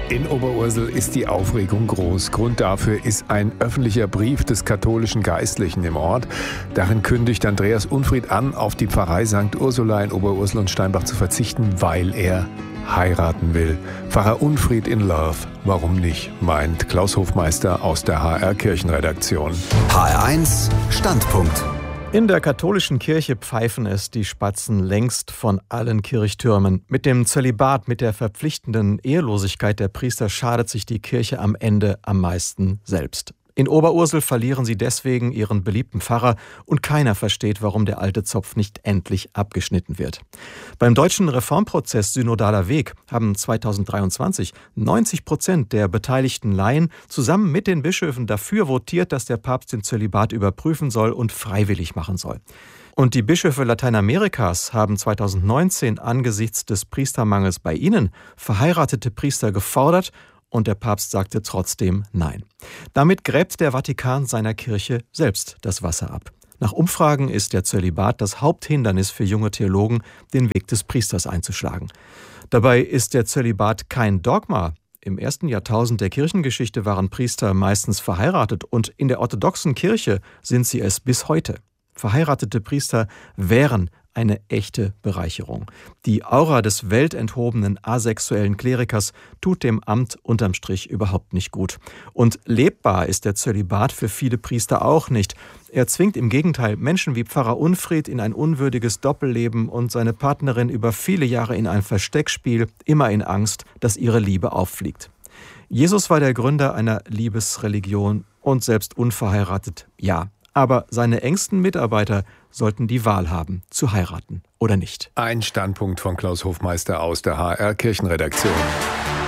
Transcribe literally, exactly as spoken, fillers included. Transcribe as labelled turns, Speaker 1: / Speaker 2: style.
Speaker 1: In Oberursel ist die Aufregung groß. Grund dafür ist ein öffentlicher Brief des katholischen Geistlichen im Ort. Darin kündigt Andreas Unfried an, auf die Pfarrei Sankt Ursula in Oberursel und Steinbach zu verzichten, weil er heiraten will. Pfarrer Unfried in Love. Warum nicht, meint Klaus Hofmeister aus der H R Kirchenredaktion.
Speaker 2: H R eins Standpunkt.
Speaker 3: In der katholischen Kirche pfeifen es die Spatzen längst von allen Kirchtürmen. Mit dem Zölibat, mit der verpflichtenden Ehelosigkeit der Priester schadet sich die Kirche am Ende am meisten selbst. In Oberursel verlieren sie deswegen ihren beliebten Pfarrer und keiner versteht, warum der alte Zopf nicht endlich abgeschnitten wird. Beim deutschen Reformprozess Synodaler Weg haben zweitausenddreiundzwanzig neunzig Prozent der beteiligten Laien zusammen mit den Bischöfen dafür votiert, dass der Papst den Zölibat überprüfen soll und freiwillig machen soll. Und die Bischöfe Lateinamerikas haben zweitausendneunzehn angesichts des Priestermangels bei ihnen verheiratete Priester gefordert, und der Papst sagte trotzdem Nein. Damit gräbt der Vatikan seiner Kirche selbst das Wasser ab. Nach Umfragen ist der Zölibat das Haupthindernis für junge Theologen, den Weg des Priesters einzuschlagen. Dabei ist der Zölibat kein Dogma. Im ersten Jahrtausend der Kirchengeschichte waren Priester meistens verheiratet und in der orthodoxen Kirche sind sie es bis heute. Verheiratete Priester wären eine echte Bereicherung. Die Aura des weltenthobenen asexuellen Klerikers tut dem Amt unterm Strich überhaupt nicht gut. Und lebbar ist der Zölibat für viele Priester auch nicht. Er zwingt im Gegenteil Menschen wie Pfarrer Unfried in ein unwürdiges Doppelleben und seine Partnerin über viele Jahre in ein Versteckspiel, immer in Angst, dass ihre Liebe auffliegt. Jesus war der Gründer einer Liebesreligion und selbst unverheiratet, ja. Aber seine engsten Mitarbeiter sollten die Wahl haben, zu heiraten oder nicht.
Speaker 1: Ein Standpunkt von Klaus Hofmeister aus der H R Kirchenredaktion.